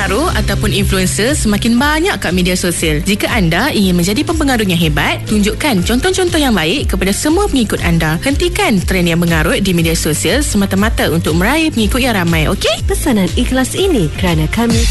Pengaruh ataupun influencer semakin banyak kat media sosial. Jika anda ingin menjadi pempengaruh yang hebat, tunjukkan contoh-contoh yang baik kepada semua pengikut anda. Hentikan trend yang mengarut di media sosial semata-mata untuk meraih pengikut yang ramai, okey? Pesanan ikhlas ini kerana kami